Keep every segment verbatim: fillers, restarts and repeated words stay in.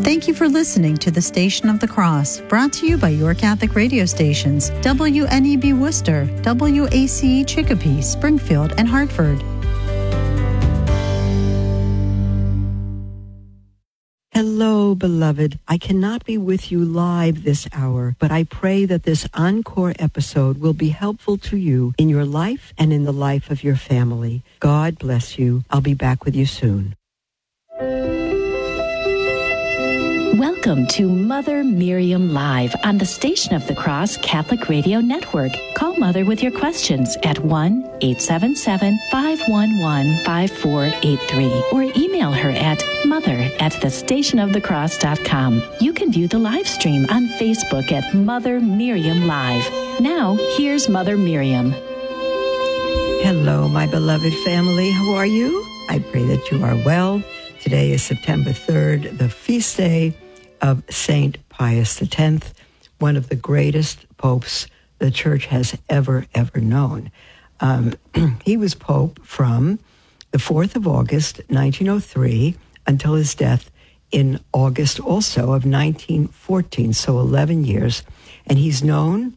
Thank you for listening to the Station of the Cross, brought to you by your Catholic radio stations, W N E B Worcester, W A C E Chicopee, Springfield, and Hartford. Hello, beloved. I cannot be with you live this hour, but I pray that this encore episode will be helpful to you in your life and in the life of your family. God bless you. I'll be back with you soon. Welcome to Mother Miriam Live on the Station of the Cross Catholic Radio Network. Call Mother with your questions at one eight seven seven, five one one, five four eight three or email her at mother at the station of the cross dot com. You can view the live stream on Facebook at Mother Miriam Live. Now, here's Mother Miriam. Hello, my beloved family. How are you? I pray that you are well. Today is September third, the feast day of Saint Pius the tenth, one of the greatest popes the Church has ever, ever known. Um, he was pope from the fourth of August, nineteen oh three, until his death in August also of nineteen fourteen, so eleven years. And he's known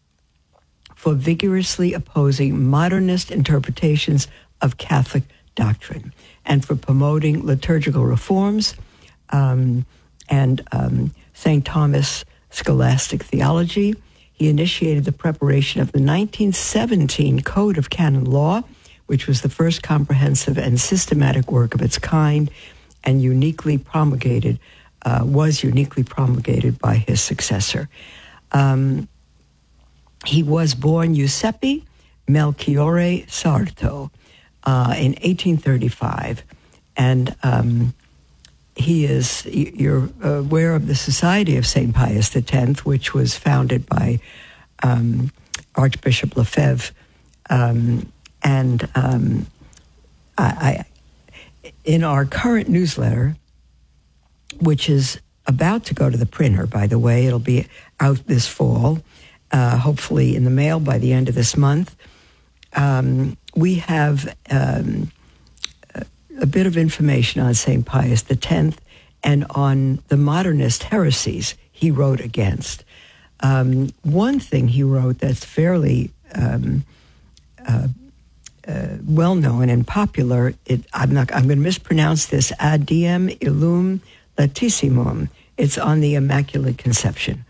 for vigorously opposing modernist interpretations of Catholic doctrine and for promoting liturgical reforms um, and um, Saint Thomas scholastic theology. He initiated the preparation of the nineteen seventeen Code of Canon Law, which was the first comprehensive and systematic work of its kind and uniquely promulgated, uh, was uniquely promulgated by his successor. Um, he was born Giuseppe Melchiorre Sarto uh, in eighteen thirty-five, and um, he is, you're aware of the Society of Saint Pius the tenth, which was founded by um, Archbishop Lefebvre, um, and um, I, I, in our current newsletter, which is about to go to the printer, by the way, it'll be out this fall, uh, hopefully in the mail by the end of this month, um, we have um, a bit of information on Saint Pius the tenth and on the modernist heresies he wrote against. Um, one thing he wrote that's fairly um, uh, uh, well-known and popular, it, I'm not. I'm going to mispronounce this, Ad Diem Illum Latissimum. It's on the Immaculate Conception.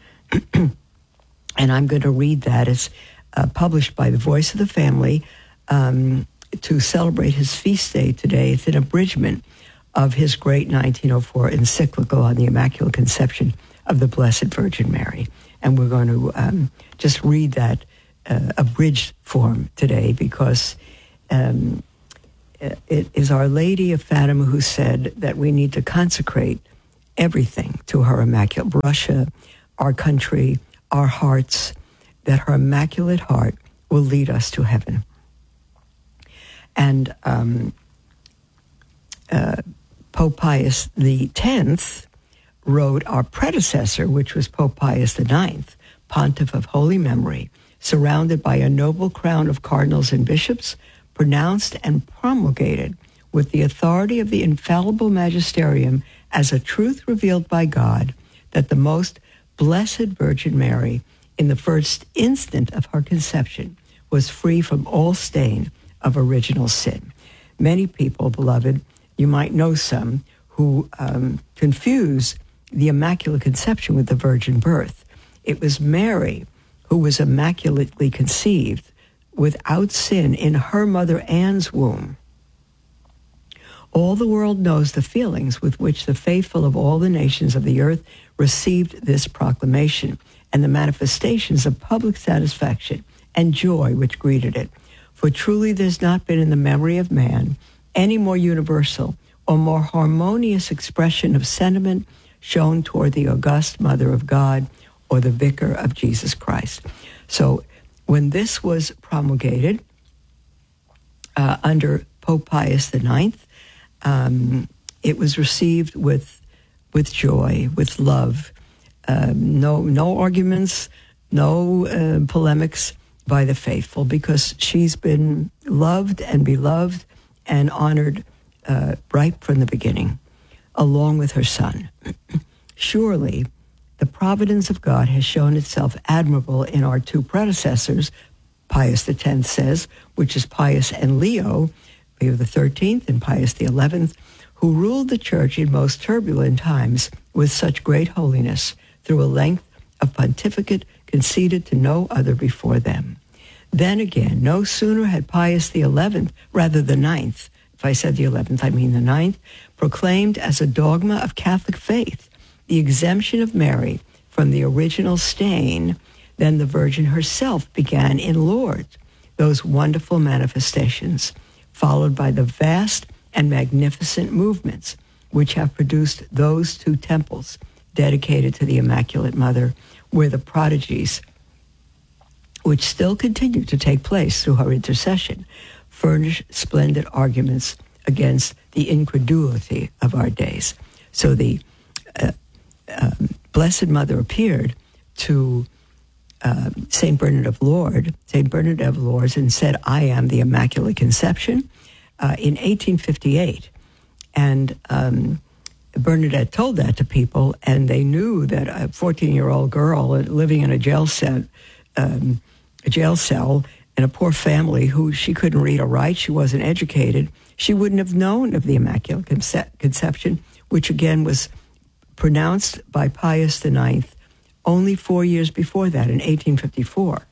And I'm going to read that. It's uh, published by the Voice of the Family, um, to celebrate his feast day today. It's an abridgment of his great nineteen oh four encyclical on the Immaculate Conception of the Blessed Virgin Mary. And we're going to um, just read that uh, abridged form today because um, it is Our Lady of Fatima who said that we need to consecrate everything to her Immaculate Russia, our country, our hearts, that her Immaculate Heart will lead us to heaven. And um, uh, Pope Pius the tenth wrote our predecessor, which was Pope Pius the ninth, Pontiff of Holy Memory, surrounded by a noble crown of cardinals and bishops, pronounced and promulgated with the authority of the infallible magisterium as a truth revealed by God, that the most blessed Virgin Mary, in the first instant of her conception, was free from all stain of original sin. Many people, beloved, you might know some, who um, confuse the Immaculate Conception with the virgin birth. It was Mary who was immaculately conceived without sin in her mother Anne's womb. All the world knows the feelings with which the faithful of all the nations of the earth received this proclamation and the manifestations of public satisfaction and joy which greeted it. For truly there's not been in the memory of man any more universal or more harmonious expression of sentiment shown toward the august Mother of God or the Vicar of Jesus Christ. So when this was promulgated uh, under Pope Pius the ninth, um, it was received with with joy, with love, um, no no arguments, no uh, polemics by the faithful, because she's been loved and beloved and honored uh, right from the beginning, along with her son. Surely, the providence of God has shown itself admirable in our two predecessors, Pius the tenth says, which is Pius and Leo, Leo the thirteenth and Pius the eleventh, who ruled the church in most turbulent times with such great holiness through a length of pontificate conceded to no other before them. Then again, no sooner had Pius the eleventh, rather the ninth, if I said the eleventh, I mean the ninth, proclaimed as a dogma of Catholic faith the exemption of Mary from the original stain, then the Virgin herself began in Lourdes those wonderful manifestations, followed by the vast and magnificent movements which have produced those two temples dedicated to the Immaculate Mother, where the prodigies, which still continue to take place through her intercession, furnish splendid arguments against the incredulity of our days. So the uh, uh, Blessed Mother appeared to uh, Saint Bernard of Lourdes, Saint Bernard of Lourdes, and said, "I am the Immaculate Conception," uh, in eighteen fifty-eight. And um, Bernadette told that to people, and they knew that a fourteen-year-old girl living in a jail cell, um, a jail cell in a poor family who she couldn't read or write, she wasn't educated, she wouldn't have known of the Immaculate Concep- Conception, which again was pronounced by Pius the ninth only four years before that, in eighteen fifty-four.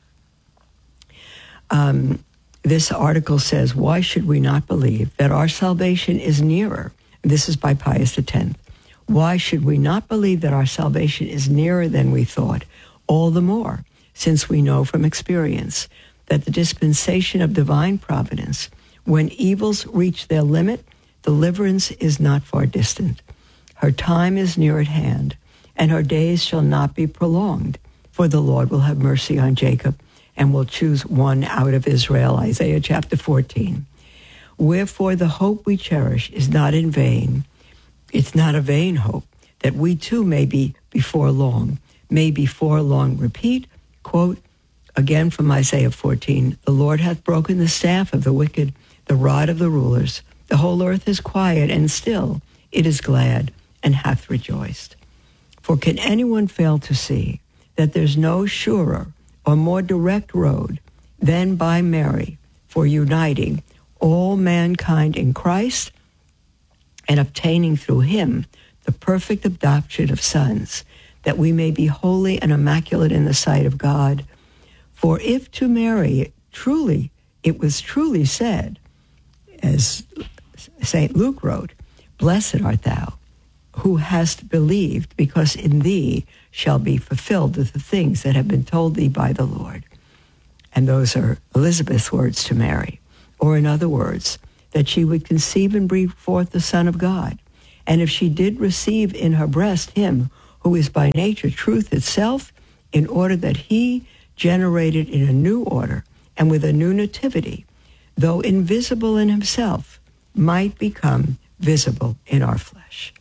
Um, this article says, "Why should we not believe that our salvation is nearer?" This is by Pius the tenth. "Why should we not believe that our salvation is nearer than we thought? All the more, since we know from experience that the dispensation of divine providence, when evils reach their limit, deliverance is not far distant. Her time is near at hand, and her days shall not be prolonged, for the Lord will have mercy on Jacob and will choose one out of Israel." Isaiah chapter fourteen. "Wherefore the hope we cherish is not in vain. It's not a vain hope, that we too may be before long, may before long repeat," quote, again from Isaiah fourteen, "The Lord hath broken the staff of the wicked, the rod of the rulers. The whole earth is quiet and still. It is glad and hath rejoiced. For can anyone fail to see that there's no surer or more direct road than by Mary for uniting all mankind in Christ and obtaining through him the perfect adoption of sons, that we may be holy and immaculate in the sight of God? For if to Mary truly, it was truly said, as Saint Luke wrote, 'Blessed art thou, who hast believed, because in thee shall be fulfilled the things that have been told thee by the Lord.'" And those are Elizabeth's words to Mary. Or in other words, that she would conceive and bring forth the Son of God. And if she did receive in her breast him who is by nature truth itself, in order that he, generated in a new order and with a new nativity, though invisible in himself, might become visible in our flesh.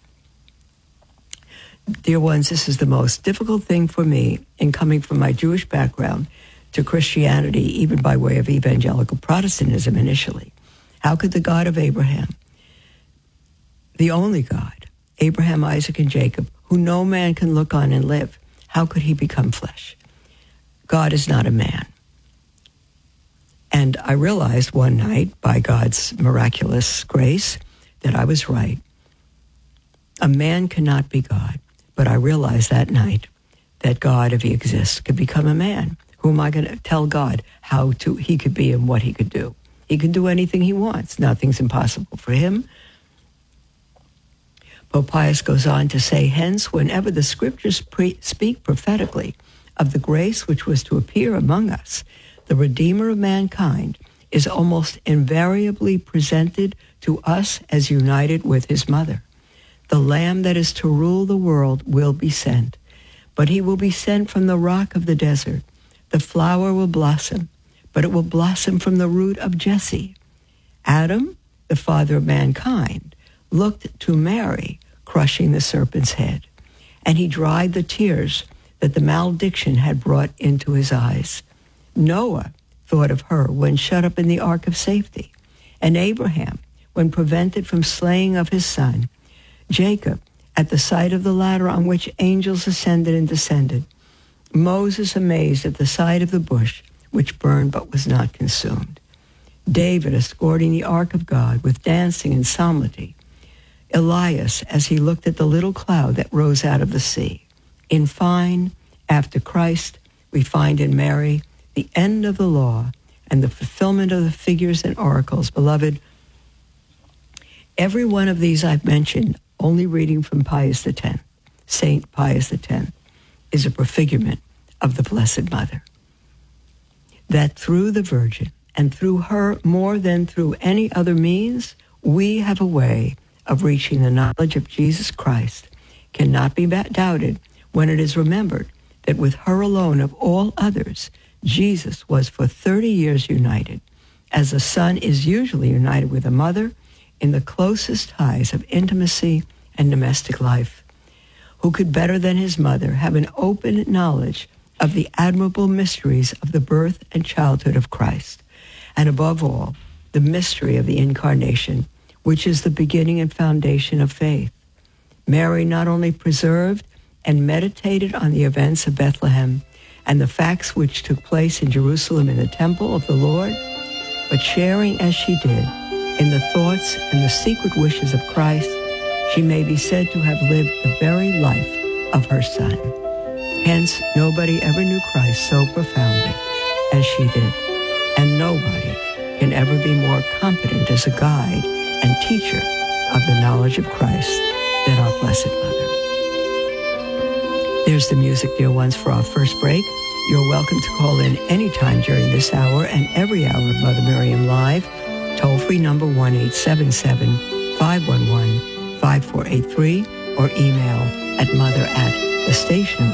Dear ones, this is the most difficult thing for me in coming from my Jewish background to Christianity, even by way of evangelical Protestantism initially. How could the God of Abraham, the only God, Abraham, Isaac, and Jacob, who no man can look on and live, how could he become flesh? God is not a man. And I realized one night, by God's miraculous grace, that I was right. A man cannot be God. But I realized that night that God, if he exists, could become a man. Who am I going to tell God how to he could be and what he could do? He can do anything he wants. Nothing's impossible for him. Pope Pius goes on to say, "Hence, whenever the scriptures pre- speak prophetically of the grace which was to appear among us, the Redeemer of mankind is almost invariably presented to us as united with his mother. The Lamb that is to rule the world will be sent, but he will be sent from the rock of the desert. The flower will blossom, but it will blossom from the root of Jesse. Adam, the father of mankind, looked to Mary crushing the serpent's head, and he dried the tears that the malediction had brought into his eyes. Noah thought of her when shut up in the ark of safety, and Abraham when prevented from slaying of his son. Jacob, At the sight of the ladder on which angels ascended and descended, Moses amazed at the sight of the bush which burned but was not consumed. David escorting the ark of God with dancing and psalmody. Elias as he looked at the little cloud that rose out of the sea. In fine, after Christ, we find in Mary the end of the law and the fulfillment of the figures and oracles. Beloved, every one of these I've mentioned, only reading from Pius X, Saint Pius X, is a prefigurement of the Blessed Mother. That through the Virgin, and through her more than through any other means, we have a way of reaching the knowledge of Jesus Christ, cannot be doubted when it is remembered that with her alone of all others, Jesus was for thirty years united, as a son is usually united with a mother, in the closest ties of intimacy and domestic life. Who could better than his mother have an open knowledge of the admirable mysteries of the birth and childhood of Christ, and above all, the mystery of the Incarnation, which is the beginning and foundation of faith? Mary not only preserved and meditated on the events of Bethlehem and the facts which took place in Jerusalem in the temple of the Lord, but sharing as she did in the thoughts and the secret wishes of Christ, she may be said to have lived the very life of her Son. Hence, nobody ever knew Christ so profoundly as she did, and nobody can ever be more competent as a guide and teacher of the knowledge of Christ than our Blessed Mother. There's the music, dear ones, for our first break. You're welcome to call in anytime during this hour and every hour of Mother Miriam Live. Toll-free number one eight seven seven, five one one, five four eight three or email at mother at the station